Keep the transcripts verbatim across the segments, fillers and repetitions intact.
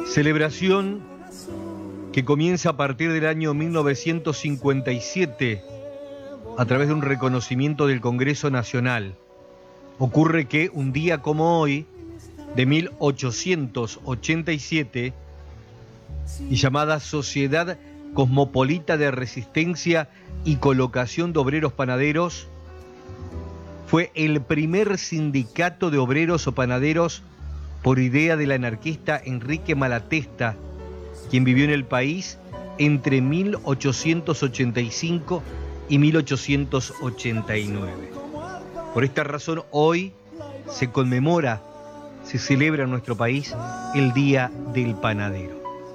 Celebración que comienza a partir del año mil novecientos cincuenta y siete a través de un reconocimiento del Congreso Nacional. Ocurre que un día como hoy, de mil ochocientos ochenta y siete, y llamada Sociedad Cosmopolita de Resistencia y Colocación de Obreros Panaderos, fue el primer sindicato de obreros o panaderos por idea del anarquista Enrique Malatesta, quien vivió en el país entre mil ochocientos ochenta y cinco y mil ochocientos ochenta y nueve. Por esta razón, hoy se conmemora, se celebra en nuestro país el Día del Panadero.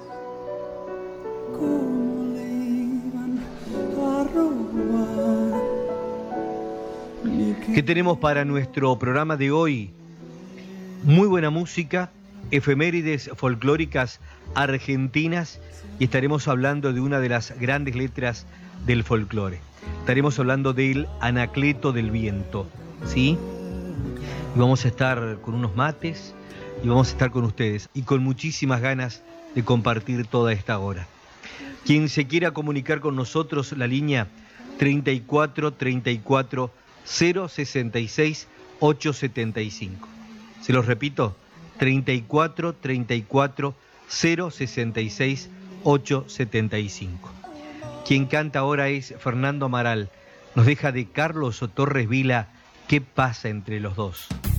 ¿Qué tenemos para nuestro programa de hoy? Muy buena música, efemérides folclóricas argentinas, y estaremos hablando de una de las grandes letras del folclore. Estaremos hablando del Anacleto del Viento, ¿sí? Y vamos a estar con unos mates y vamos a estar con ustedes y con muchísimas ganas de compartir toda esta hora. Quien se quiera comunicar con nosotros, la línea treinta y cuatro treinta y cuatro cero sesenta y seis ochocientos setenta y cinco. Se los repito, treinta y cuatro treinta y cuatro cero sesenta y seis ochocientos setenta y cinco. Quien canta ahora es Fernando Amaral. Nos deja de Carlos Torres Vila, ¿qué pasa entre los dos?